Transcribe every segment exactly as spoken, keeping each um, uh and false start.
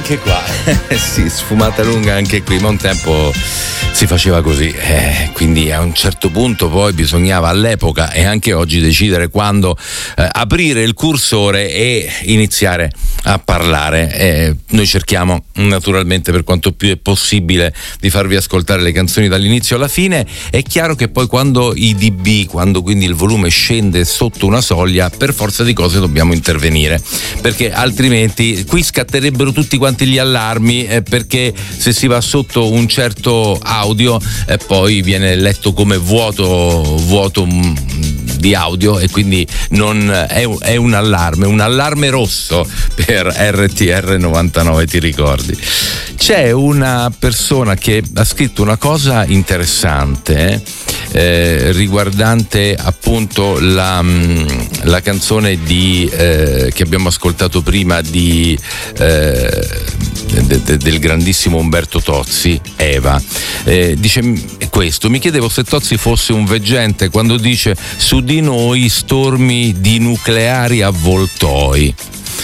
anche qua. Sì, sfumata lunga anche qui, ma un tempo si faceva così, eh, quindi a un certo punto poi bisognava all'epoca e anche oggi decidere quando eh, aprire il cursore e iniziare a parlare. Eh, noi cerchiamo naturalmente, per quanto più è possibile, di farvi ascoltare le canzoni dall'inizio alla fine. È chiaro che poi quando i dB, quando quindi il volume scende sotto una soglia, per forza di cose dobbiamo intervenire, perché altrimenti qui scatterebbero tutti quanti gli allarmi, eh, perché se si va sotto un certo audio eh, poi viene letto come vuoto vuoto mh, di audio, e quindi non è, è un allarme, un allarme rosso per R T R novantanove, ti ricordi? C'è una persona che ha scritto una cosa interessante eh, riguardante appunto la, la canzone di eh, che abbiamo ascoltato prima di eh, de, de, del grandissimo Umberto Tozzi, Eva. Eh, dice questo: mi chiedevo se Tozzi fosse un veggente quando dice su di noi stormi di nucleari avvoltoi.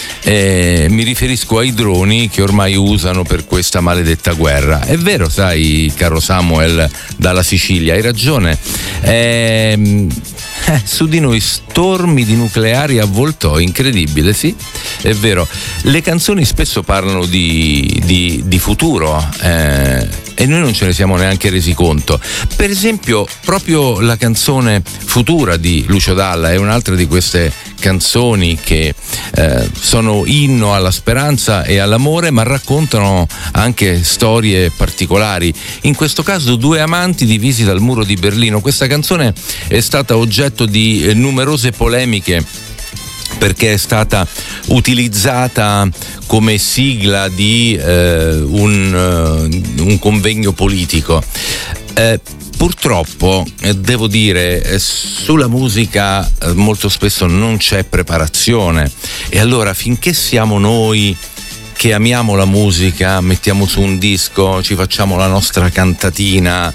Eh, mi riferisco ai droni che ormai usano per questa maledetta guerra. È vero, sai, caro Samuel dalla Sicilia, hai ragione. Eh, eh, su di noi stormi di nucleari avvoltoi, incredibile, sì, è vero. Le canzoni spesso parlano di, di, di futuro, eh, e noi non ce ne siamo neanche resi conto. Per esempio, proprio la canzone Futura di Lucio Dalla è un'altra di queste canzoni che eh, sono inno alla speranza e all'amore, ma raccontano anche storie particolari. In questo caso due amanti divisi dal muro di Berlino. Questa canzone è stata oggetto di eh, numerose polemiche, perché è stata utilizzata come sigla di eh, un, uh, un convegno politico. Eh, Purtroppo, eh, devo dire, eh, sulla musica eh, molto spesso non c'è preparazione, e allora finché siamo noi che amiamo la musica, mettiamo su un disco, ci facciamo la nostra cantatina,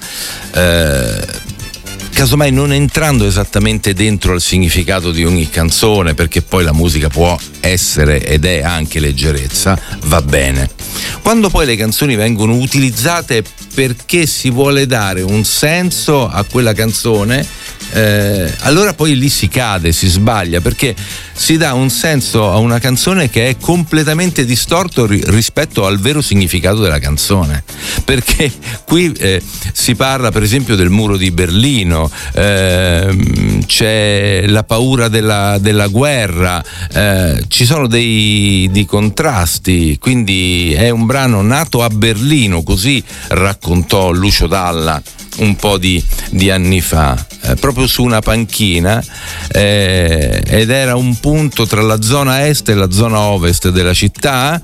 eh, casomai non entrando esattamente dentro al significato di ogni canzone, perché poi la musica può essere ed è anche leggerezza, va bene. Quando poi le canzoni vengono utilizzate perché si vuole dare un senso a quella canzone, eh, allora poi lì si cade, si sbaglia, perché si dà un senso a una canzone che è completamente distorto ri- rispetto al vero significato della canzone. Perché qui eh, si parla per esempio del muro di Berlino, eh, c'è la paura della, della guerra, eh, ci sono dei, dei contrasti, quindi è un brano nato a Berlino, così raccontò Lucio Dalla un po' di, di anni fa, eh, proprio su una panchina, eh, ed era un punto tra la zona est e la zona ovest della città,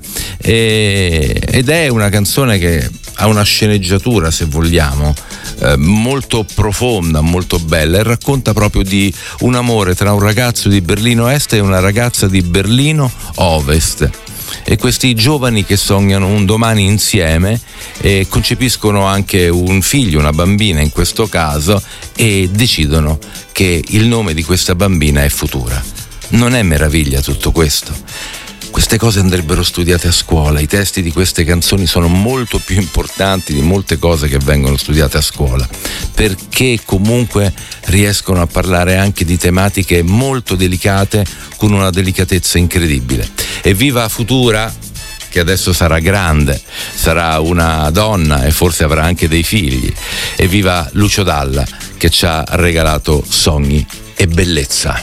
eh, ed è una canzone che ha una sceneggiatura, se vogliamo, eh, molto profonda, molto bella, e racconta proprio di un amore tra un ragazzo di Berlino Est e una ragazza di Berlino Ovest. E questi giovani che sognano un domani insieme e concepiscono anche un figlio, una bambina in questo caso, e decidono che il nome di questa bambina è Futura. Non è meraviglia tutto questo? Queste cose andrebbero studiate a scuola. I testi di queste canzoni sono molto più importanti di molte cose che vengono studiate a scuola, perché comunque riescono a parlare anche di tematiche molto delicate con una delicatezza incredibile. E viva Futura, che adesso sarà grande, sarà una donna e forse avrà anche dei figli. E viva Lucio Dalla, che ci ha regalato sogni e bellezza.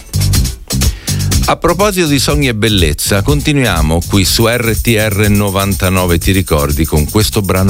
A proposito di sogni e bellezza, continuiamo qui su R T R novantanove, ti ricordi, con questo brano